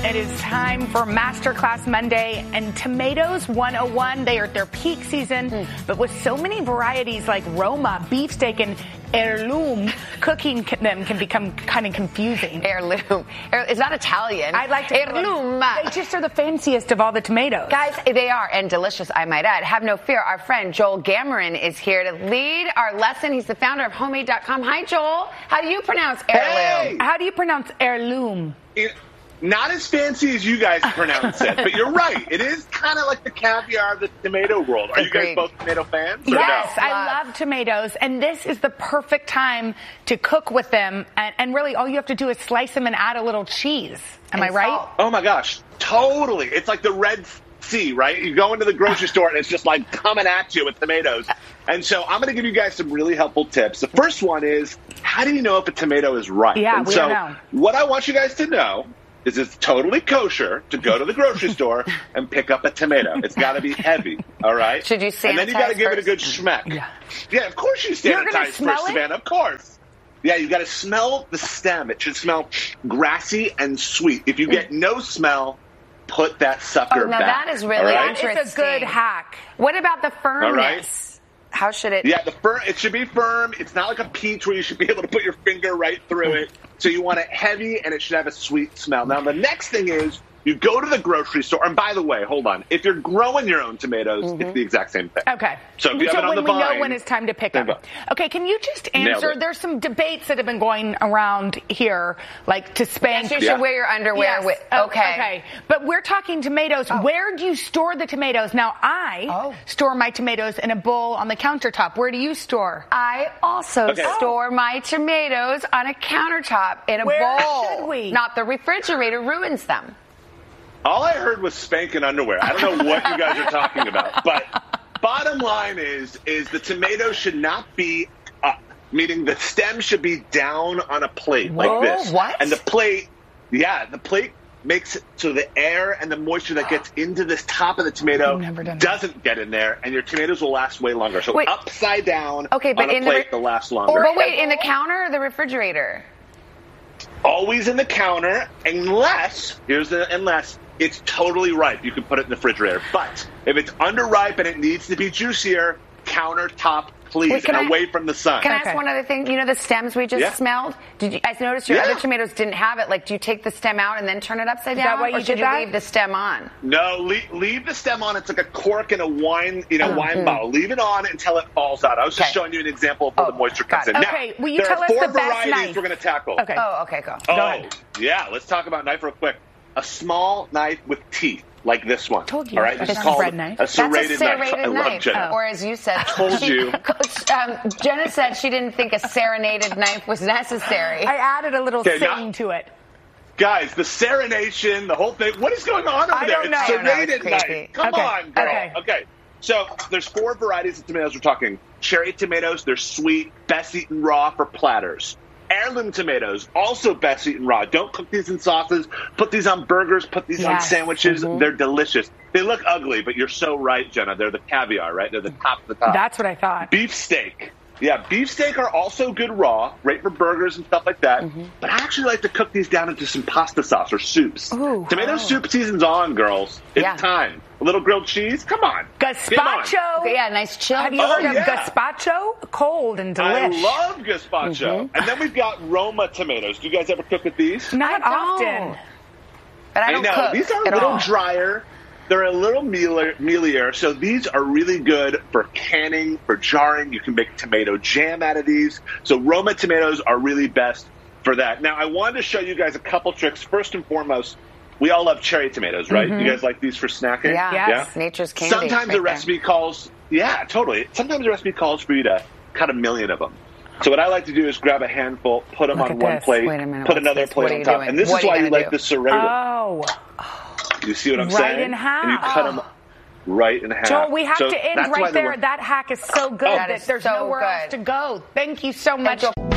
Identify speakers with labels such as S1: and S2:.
S1: It is time for Masterclass Monday and Tomatoes 101. They are at their peak season, but with so many varieties like Roma, beefsteak, and heirloom, cooking them can become kind of confusing.
S2: Heirloom. It's not Italian.
S1: I like to
S2: heirloom.
S1: They just are the fanciest of all the tomatoes.
S2: Guys, they are, and delicious, I might add. Have no fear. Our friend Joel Gammeren is here to lead our lesson. He's the founder of Homemade.com. Hi, Joel. How do you pronounce heirloom?
S3: Hey!
S1: How do you pronounce heirloom?
S3: Not as fancy as you guys pronounce it, but you're right. It is kind of like the caviar of the tomato world. Are you guys both tomato fans? Or
S1: Yes,
S3: no?
S1: I love tomatoes, and this is the perfect time to cook with them. And really, all you have to do is slice them and add a little cheese. Am I right?
S3: Oh my gosh, totally. It's like the Red Sea, right? You go into the grocery store and it's just like coming at you with tomatoes. And so I'm going to give you guys some really helpful tips. The first one is, how do you know if a tomato is ripe?
S1: Yeah,
S3: and
S1: we don't know.
S3: What I want you guys to know is it's totally kosher to go to the grocery store and pick up a tomato. It's got to be heavy, all right?
S2: Should you sanitize
S3: And then you got to give it a good
S2: first?
S3: schmeck. Yeah, of course you
S1: You're gonna
S3: sanitize
S1: smell
S3: first,
S1: it?
S3: Savannah, of course. Yeah, you got to smell the stem. It should smell grassy and sweet. If you get no smell, put that sucker
S2: now
S3: back.
S2: that is really
S3: all right?
S2: interesting.
S1: It's a good hack.
S2: What about the firmness?
S3: All right.
S2: How should it?
S3: Yeah, it should be firm. It's not like a peach where you should be able to put your finger right through it. So you want it heavy, and it should have a sweet smell. Now, the next thing is you go to the grocery store. And by the way, hold on. If you're growing your own tomatoes, it's the exact same thing.
S1: Okay.
S3: So if you have it on the
S1: when we
S3: vine,
S1: know when it's time to pick
S3: same
S1: up.
S3: vine.
S1: Okay, can you just
S3: Nailed
S1: answer?
S3: it.
S1: There's some debates that have been going around here, like to spank.
S2: Yes, you should wear your underwear
S1: Yes.
S2: with.
S1: Okay. But we're talking tomatoes. Where do you store the tomatoes? Now, I store my tomatoes in a bowl on the countertop. Where do you store?
S2: I also store my tomatoes on a countertop in a
S1: Where
S2: bowl.
S1: should we?
S2: Not the refrigerator ruins them.
S3: All I heard was spanking underwear. I don't know what you guys are talking about. But bottom line is the tomato should not be up, meaning the stem should be down on a plate like this.
S2: What?
S3: And the plate makes it so the air and the moisture that gets into this top of the tomato doesn't get in there, and your tomatoes will last way longer. So upside down
S2: but
S3: on a
S2: in
S3: plate, they'll last longer.
S2: But wait, in the counter or the refrigerator?
S3: Always in the counter, unless it's totally ripe. You can put it in the refrigerator. But if it's underripe and it needs to be juicier, countertop, please,
S2: Wait,
S3: and away from the sun.
S2: Can I ask one other thing? You know the stems we just smelled? Did you guys notice your other tomatoes didn't have it? Like, do you take the stem out and then turn it upside down?
S1: that why you
S2: or should
S1: did that?
S2: you leave the stem on?
S3: No, leave the stem on. It's like a cork in a wine, wine bottle. Leave it on until it falls out. I was just showing you an example of where the moisture comes in.
S1: Okay,
S3: Now,
S1: will you
S3: there
S1: tell
S3: are
S1: us
S3: 4
S1: the best
S3: varieties
S1: knife?
S3: we're going to tackle.
S1: Okay.
S2: Oh, okay, go.
S1: Go ahead.
S3: Yeah, let's talk about knife real quick. A small knife with teeth, like this one.
S1: Told you.
S3: All right,
S1: That's
S3: this is
S1: not a
S3: called
S1: bread knife.
S3: a serrated
S2: That's a
S3: knife.
S2: serrated
S3: I love
S2: knife.
S3: Jenna.
S2: Or as you said,
S3: Told you.
S2: Jenna said she didn't think a serenaded knife was necessary.
S1: I added a little sing to it.
S3: Guys, the serenation, the whole thing. What is going on over there?
S1: don't know.
S3: It's serrated
S2: It's creepy.
S3: knife. Come on, girl.
S1: Okay.
S3: So there's 4 varieties of tomatoes we're talking. Cherry tomatoes, they're sweet, best eaten raw for platters. Heirloom tomatoes, also best eaten raw. Don't cook these in sauces. Put these on burgers. Put these on sandwiches. They're delicious. They look ugly, but you're so right, Jenna. They're the caviar, right? They're the top of the top.
S1: That's what I thought.
S3: Beefsteak. Yeah, beefsteak are also good raw, great for burgers and stuff like that. But I actually like to cook these down into some pasta sauce or soups. Tomato soup season's on, girls. It's time. A little grilled cheese? Come on.
S1: Gazpacho.
S2: Okay, yeah, nice chill.
S1: Have you heard of gazpacho? Cold and delicious.
S3: I love gazpacho. And then we've got Roma tomatoes. Do you guys ever cook with these?
S1: Not often.
S2: But I don't
S3: know.
S2: cook
S3: These are a
S2: at
S3: little
S2: all.
S3: drier. They're a little mealier, so these are really good for canning, for jarring. You can make tomato jam out of these. So Roma tomatoes are really best for that. Now, I wanted to show you guys a couple tricks. First and foremost, we all love cherry tomatoes, right? You guys like these for snacking?
S2: Yeah.
S1: Yes.
S2: Nature's candy.
S3: Sometimes the recipe calls, Sometimes the recipe calls for you to cut 1 million of them. So what I like to do is grab a handful, put them on one plate,
S2: Wait a minute,
S3: put
S2: what's
S3: another
S2: this? What
S3: plate
S2: are
S3: on
S2: you
S3: top.
S2: doing?
S3: And this
S2: What
S3: is
S2: are
S3: why
S2: you
S3: you
S2: gonna
S3: like
S2: do?
S3: the serrated.
S1: Oh.
S3: You see what I'm
S1: Right
S3: saying?
S1: in half.
S3: And you cut them right in half.
S1: Joel, we have
S3: So
S1: to end
S3: that's why
S1: right there. That hack is so good that
S2: is
S1: there's
S2: so
S1: nowhere else
S2: good.
S1: to go. Thank you so much.